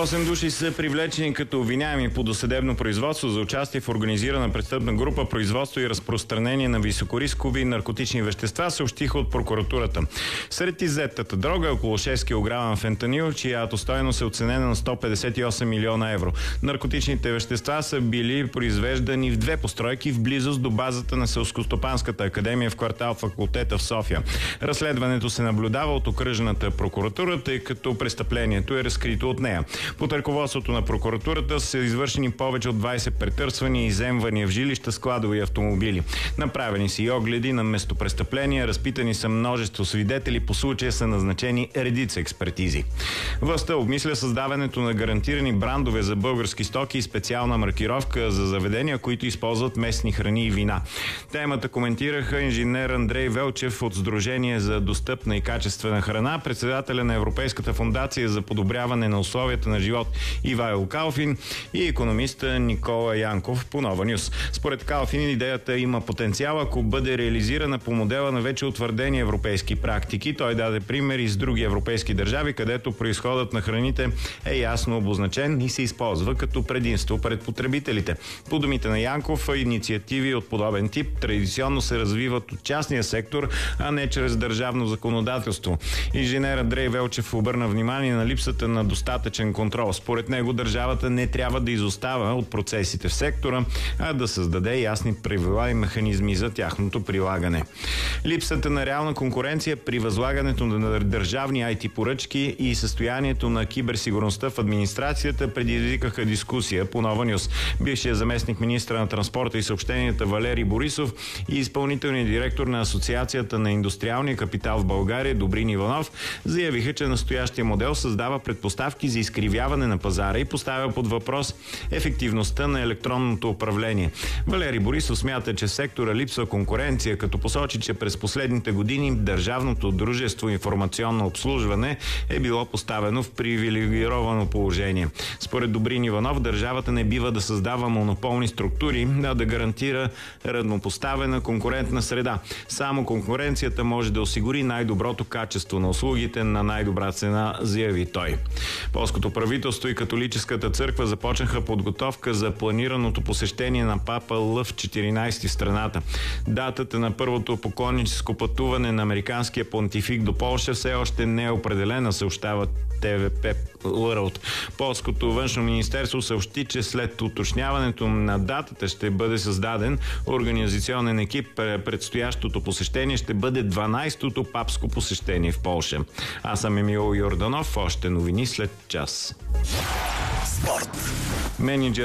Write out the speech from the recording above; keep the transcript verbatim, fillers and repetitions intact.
Осем души са привлечени като обвиняеми по досъдебно производство за участие в организирана престъпна група, производство и разпространение на високорискови наркотични вещества, съобщиха от прокуратурата. Сред иззетата дрога е около шест килограма фентанил, чиято стойност е оценена на сто петдесет и осем милиона евро. Наркотичните вещества са били произвеждани в две постройки в близост до базата на Селскостопанската академия в квартал Факултета в София. Разследването се наблюдава от окръжната прокуратура, тъй като престъплението е разкрито от нея. Под ръководството на прокуратурата са извършени повече от двайсет претърсвания и изземвания в жилища, складови автомобили. Направени са и огледи на местопрестъпления, разпитани са множество свидетели, по случая са назначени редица експертизи. Властта обмисля създаването на гарантирани брандове за български стоки и специална маркировка за заведения, които използват местни храни и вина. Темата коментираха инженер Андрей Велчев от Сдружение за достъпна и качествена храна, председателя на Европейската фондация за подобряване на условията на живот Ивайло Калфин и икономиста Никола Янков по Нова Нюс. Според Калфин идеята има потенциал, ако бъде реализирана по модела на вече утвърдени европейски практики. Той даде примери с други европейски държави, където произходът на храните е ясно обозначен и се използва като предимство пред потребителите. По думите на Янков, инициативи от подобен тип традиционно се развиват от частния сектор, а не чрез държавно законодателство. Инженер Андрей Велчев обърна внимание на липсата на достатъчен контрол. Според него държавата не трябва да изостава от процесите в сектора, а да създаде ясни правила и механизми за тяхното прилагане. Липсата на реална конкуренция при възлагането на държавни ай ти поръчки и състоянието на киберсигурността в администрацията предизвикаха дискусия по Нова Нюс. Бившият заместник министра на транспорта и съобщенията Валери Борисов и изпълнителният директор на Асоциацията на индустриалния капитал в България Добрин Иванов заявиха, че настоящия модел създава предпоставки за изкривяване на пазара и поставя под въпрос ефективността на електронното управление. Валери Борисов смята, че в сектора липсва конкуренция, като посочи, че през последните години Държавното дружество информационно обслужване е било поставено в привилегировано положение. Според Добрин Иванов, държавата не бива да създава монополни структури, а да гарантира равнопоставена конкурентна среда. Само конкуренцията може да осигури най-доброто качество на услугите на най-добра цена, заяви той. Полското правителство и католическата църква започнаха подготовка за планираното посещение на папа Лъв четиринайсети в страната. Датата на първото поклонническо пътуване на американския понтифик до Полша все още не е определена, съобщава Те Ве Пе World. Полското външно министерство съобщи, че след уточняването на датата ще бъде създаден организационен екип. Предстоящото посещение ще бъде дванайсетото папско посещение в Полша. Аз съм Емил Йорданов. Още новини след час. Спорт. Менеджер